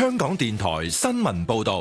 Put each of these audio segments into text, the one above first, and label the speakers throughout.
Speaker 1: 香港電台新聞報道。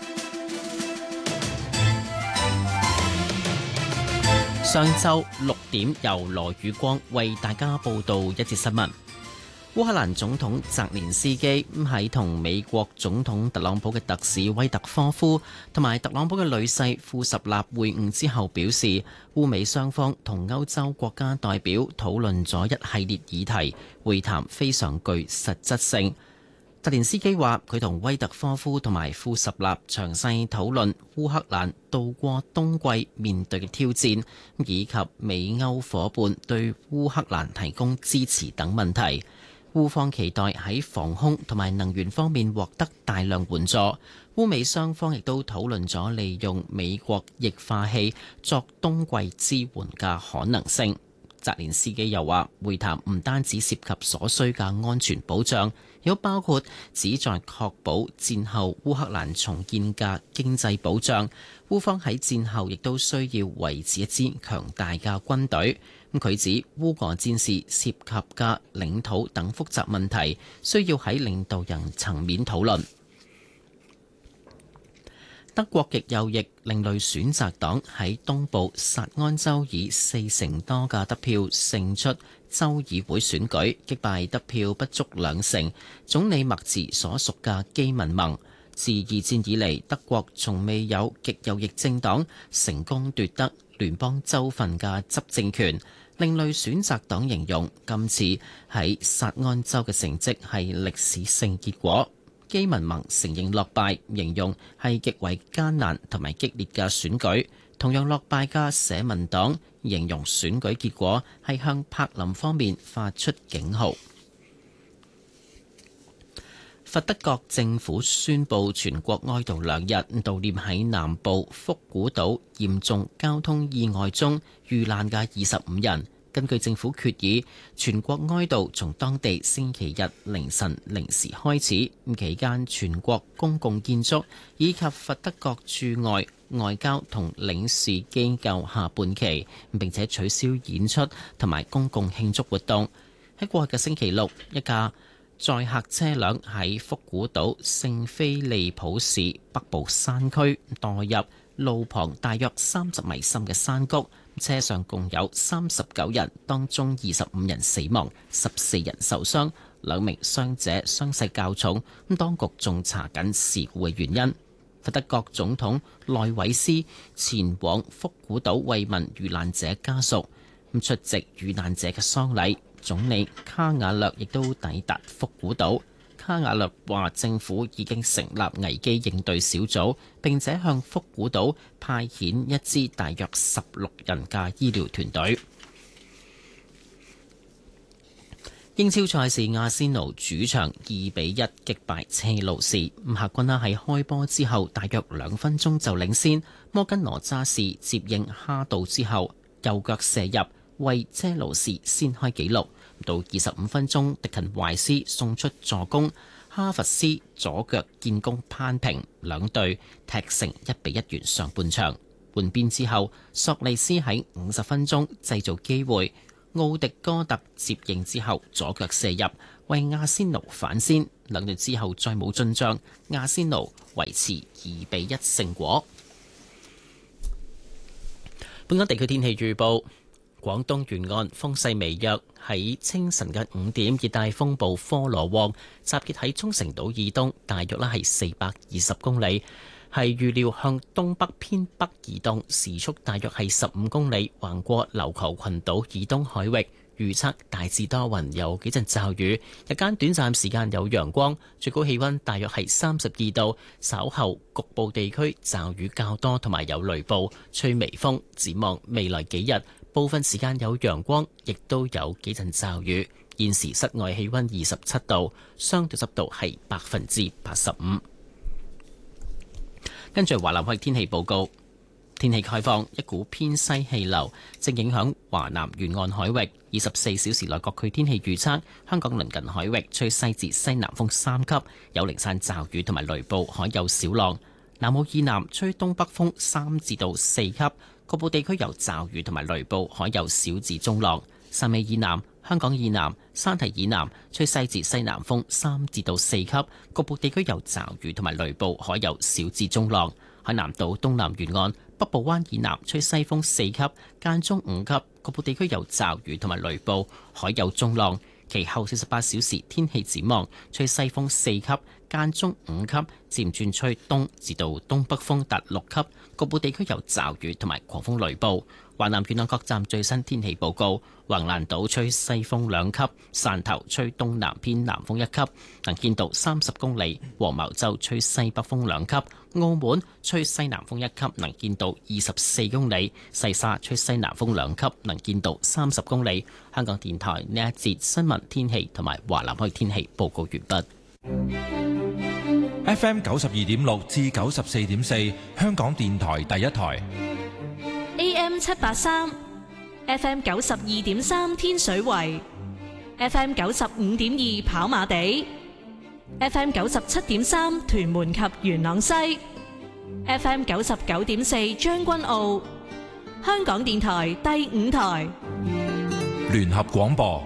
Speaker 2: 上晝6點，由羅宇光為大家報道一節新聞。烏克蘭總統澤連斯基喺同美國總統特朗普嘅特使威特科夫同埋特朗普嘅女婿庫什納會晤之後表示，烏美雙方同歐洲國家代表討論咗一系列議題，會談非常具實質性。澤連斯基話佢同威特科夫同埋庫什納詳細討論烏克蘭度過冬季面對嘅挑戰，以及美歐夥伴對烏克蘭提供支持等問題。烏方期待喺防空同埋能源方面獲得大量援助。烏美雙方亦都討論咗利用美國液化氣作冬季支援嘅可能性。澤連斯基又話，會談唔單止涉及所需嘅安全保障，亦都包括旨在確保戰後烏克蘭重建嘅經濟保障。烏方喺戰後亦都需要維持一支強大嘅軍隊。佢指烏俄戰事涉及嘅領土等複雜問題，需要喺領導人層面討論。德國極右翼另類選擇黨喺東部薩安州以40%多嘅得票勝出州議會選舉，擊敗得票不足2成總理默茨所屬嘅基民盟。自二戰以嚟，德國從未有極右翼政黨成功奪得聯邦州份嘅執政權。另類選擇黨形容今次喺薩安州嘅成績係歷史性結果。基民盟承認落敗，形容係極為艱難同埋激烈嘅選舉。同樣落敗嘅社民黨形容選舉結果係向柏林方面發出警號。佛得角政府宣布全國哀悼2日，悼念喺南部福古島嚴重交通意外中遇難嘅25人。根據政府決議，全國哀悼從當地星期日凌晨0時開始，期間全國公共建築以及佛得角駐外外交同領事機構下半旗，並且取消演出同埋公共慶祝活動。喺過去嘅星期六，一架載客車輛喺福古島聖菲利普市北部山區墮入路旁大約30米深嘅山谷，車上共有39人，當中25人死亡，14人受傷，2名傷者傷勢較重。當局仲查緊事故嘅原因。佛得角總統內韋斯前往福古島慰問遇難者家屬，出席遇難者嘅喪禮。總理卡瓦略亦都抵達福古島。卡瓦略話政府已經成立危機應對小組，並且向福古島派遣一支大約16人嘅醫療團隊。英超賽事，阿仙奴主場2-1擊敗車路士。客軍喺開波之後大約2分鐘就領先，摩根羅渣士接應哈道之後右腳射入，為車路士先開紀錄。到25分鐘，迪勤懷斯送出助攻，哈弗斯左腳建功攀平，兩隊踢成1-1完上半場。換邊之後，索利斯喺50分鐘製造機會，奧迪哥特接應之後左腳射入，為阿仙奴反先。兩隊之後再冇進帳，阿仙奴維持2-1勝果。本港地區天氣預報。廣東沿岸風勢微弱，喺清晨嘅5點，熱帶風暴科羅旺集結喺沖繩島以東，大約係420公里，係預料向東北偏北移動，時速大約係15公里，橫過琉球群島以東海域。預測大致多雲，有幾陣驟雨，日間短暫時間有陽光，最高氣溫大約係32度。稍後局部地區驟雨較多，同埋有雷暴，吹微風。展望未來幾日，部分時間有陽光，亦都有幾陣驟雨。現時室外氣溫27度，相對濕度係85%。跟住華南海天氣報告，天氣概況，一股偏西氣流正影響華南沿岸海域。24小時內各區天氣預測：香港鄰近海域吹西至西南風3級，有零散驟雨同埋雷暴，海有小浪。南澳以南吹東北風3至到4級。局部地區有驟雨同埋雷暴，海有小至中浪。汕尾以南香港以南、山體以南吹西至西南風3至到4級，局部地區有驟雨同埋雷暴，海有小至中浪。海南島東南沿岸、北部灣以南吹西風4級，間中5級，局部地區有驟雨同埋雷暴，海有中浪。其後48小時天氣展望，吹西風4級，間中5級，漸轉吹東至到東北風達6級，局部地區有驟雨同埋狂風雷暴。華南沿岸各站最新天氣報告：橫瀾島吹西風2級，汕頭吹東南偏南風1級，能見度30公里；黃茅洲吹西北風2級，澳門吹西南風1級，能見度24公里；細沙吹西南風2級，能見度30公里。香港電台呢一節新聞天氣同埋華南區天氣報告完畢。
Speaker 1: FM 92.6至94.4，香港電台第一台。
Speaker 3: AM 783 FM 92.3天水圍 FM 95.2跑馬地 FM 97.3屯門及元朗西 FM 99.4將軍澳。香港電台第5台
Speaker 1: 聯合廣播。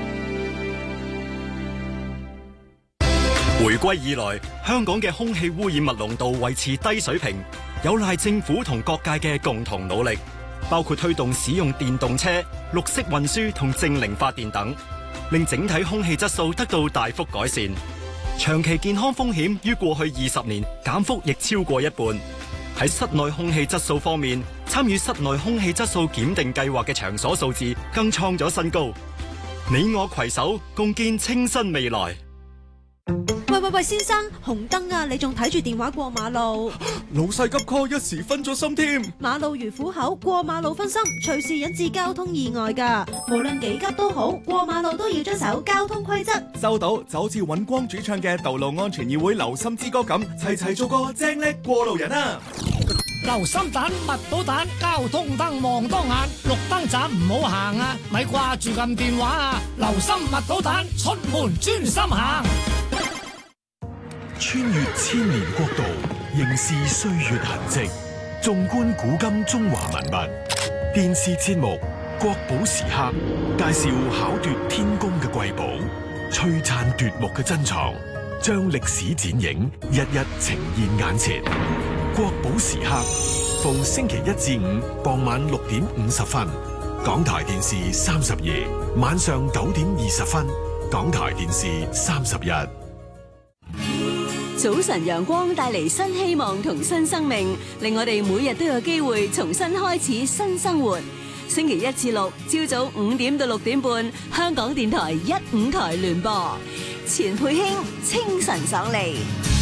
Speaker 4: 回歸以來，香港嘅空氣污染物濃度維持低水平，有賴政府同各界嘅共同努力，包括推動使用電動車、綠色運輸同淨零發電等，令整體空氣質素得到大幅改善。長期健康風險於過去20年減幅亦超過一半。喺室內空氣質素方面，參與室內空氣質素檢定計劃嘅場所數字更創咗新高。你我攜手共建清新未來。
Speaker 5: 喂，先生，紅燈啊！你仲睇住電話過馬路？
Speaker 6: 老細急 call，一時分咗心添。
Speaker 5: 馬路如虎口，過馬路分心，隨時引致交通意外噶。無論幾急都好，過馬路都要遵守交通規則。
Speaker 6: 收到，就好似尹光主唱嘅《道路安全議會留心之歌》咁，齊齊做個正叻過路人啊！
Speaker 7: 留心蛋，密到蛋，交通燈望多眼，綠燈站唔好行啊！咪掛住撳電話啊！留心密到蛋，出門專心行。
Speaker 8: 穿越千年國度，凝視歲月痕跡，縱觀古今中華文物。電視節目《國寶時刻》介紹巧奪天工嘅瑰寶，璀璨奪目嘅珍藏，將歷史剪影一一呈現眼前。國寶時刻逢星期一至五傍晚6點50分，港台電視32，晚上9點20分，港台電視31。
Speaker 9: 早晨陽光帶嚟新希望同新生命，令我哋每日都有機會重新開始新生活。星期一至六朝早5點到6點半，香港電台1、5台聯播，錢佩卿清晨爽利。